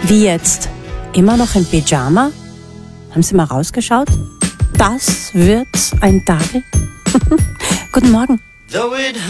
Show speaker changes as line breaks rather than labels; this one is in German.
Wie jetzt? Immer noch im Pyjama? Haben Sie mal rausgeschaut? Das wird ein Tag. Guten Morgen.